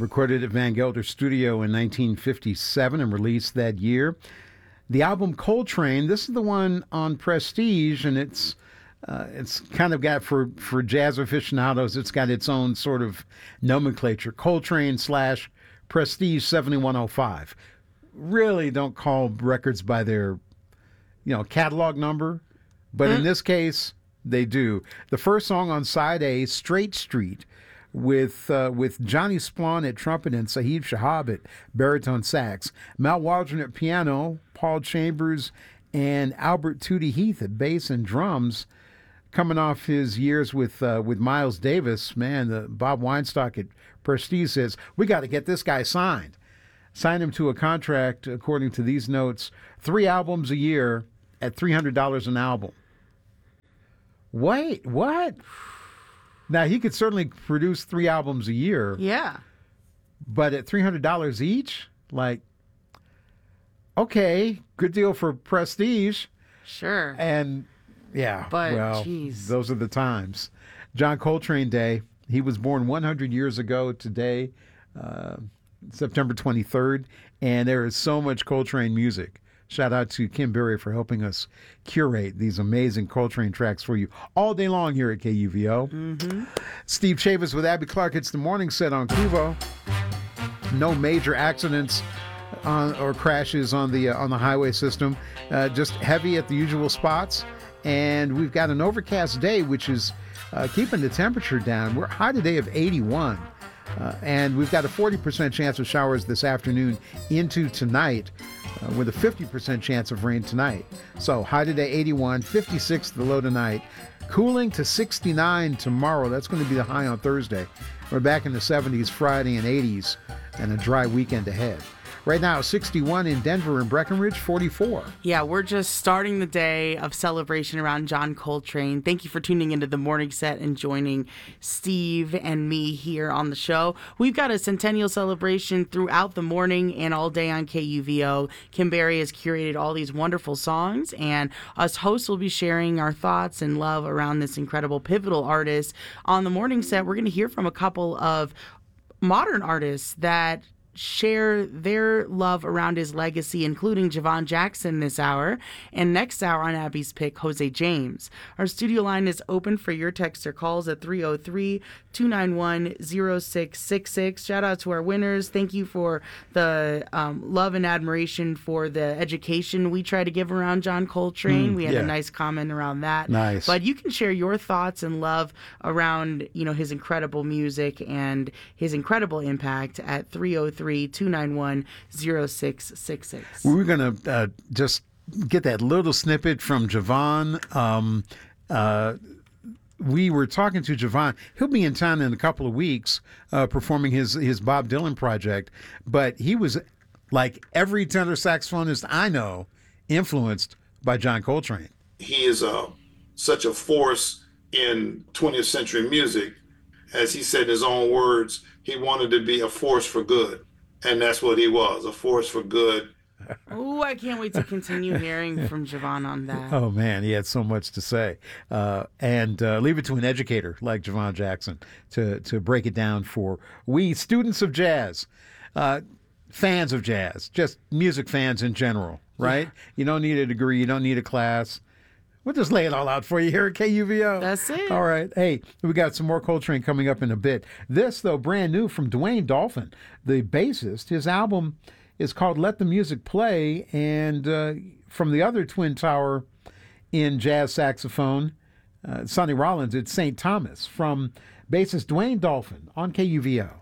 recorded at Van Gelder Studio in 1957 and released that year. The album Coltrane, this is the one on Prestige, and it's kind of got, for jazz aficionados, it's got its own sort of nomenclature. Coltrane / Prestige 7105. Really don't call records by their, catalog number, but in this case, they do. The first song on side A, Straight Street, with Johnny Splawn at trumpet and Sahib Shahab at baritone sax, Mal Waldron at piano, Paul Chambers and Albert Tootie Heath at bass and drums. Coming off his years with Miles Davis, man, Bob Weinstock at Prestige says, we got to get this guy signed. Sign him to a contract, according to these notes, 3 albums a year at $300 an album. Wait, what? Now, he could certainly produce 3 albums a year. Yeah. But at $300 each? Okay, good deal for Prestige. Sure. And, yeah, but, geez. Those are the times. John Coltrane Day. He was born 100 years ago today, September 23rd, and there is so much Coltrane music. Shout out to Kim Berry for helping us curate these amazing Coltrane tracks for you all day long here at KUVO. Mm-hmm. Steve Chavis with Abby Clark. It's the morning set on KUVO. No major accidents or crashes on the highway system. Just heavy at the usual spots. And we've got an overcast day, which is keeping the temperature down. We're high today of 81. And we've got a 40% chance of showers this afternoon into tonight, with a 50% chance of rain tonight. So high today 81, 56 the low tonight, cooling to 69 tomorrow. That's going to be the high on Thursday. We're back in the 70s Friday and 80s, and a dry weekend ahead. Right now, 61 in Denver and Breckenridge, 44. Yeah, we're just starting the day of celebration around John Coltrane. Thank you for tuning into the morning set and joining Steve and me here on the show. We've got a centennial celebration throughout the morning and all day on KUVO. Kim Berry has curated all these wonderful songs, and us hosts will be sharing our thoughts and love around this incredible pivotal artist. On the morning set, we're going to hear from a couple of modern artists that share their love around his legacy, including Javon Jackson this hour. And next hour on Abby's Pick, Jose James. Our studio line is open for your text or calls at 303-291-0666. Shout out to our winners. Thank you for the love and admiration for the education we try to give around John Coltrane. We had a nice comment around that. Nice. But you can share your thoughts and love around, his incredible music and his incredible impact at 303-291-0666. We're going to just get that little snippet from Javon. We were talking to Javon. He'll be in town in a couple of weeks performing his Bob Dylan project. But he was, like every tenor saxophonist I know, influenced by John Coltrane. He is such a force in 20th century music. As he said in his own words, he wanted to be a force for good. And that's what he was, a force for good. Oh, I can't wait to continue hearing from Javon on that. Oh, man, he had so much to say. And leave it to an educator like Javon Jackson to break it down for we students of jazz, fans of jazz, just music fans in general, right? Yeah. You don't need a degree. You don't need a class. We'll just lay it all out for you here at KUVO. That's it. All right. Hey, we got some more Coltrane coming up in a bit. This, though, brand new from Dwayne Dolphin, the bassist. His album is called Let the Music Play, and from the other twin tower in jazz saxophone, Sonny Rollins, it's St. Thomas, from bassist Dwayne Dolphin on KUVO.